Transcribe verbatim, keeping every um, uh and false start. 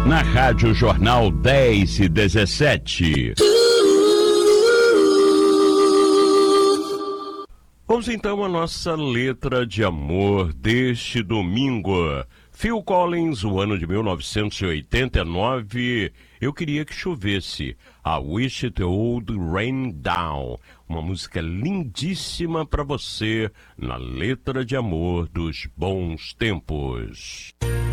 na Rádio Jornal dez e dezessete. Vamos então à nossa letra de amor deste domingo. Phil Collins, o ano de mil novecentos e oitenta e nove, Eu Queria Que Chovesse, I Wish It Would Rain Down, uma música lindíssima para você na letra de amor dos bons tempos.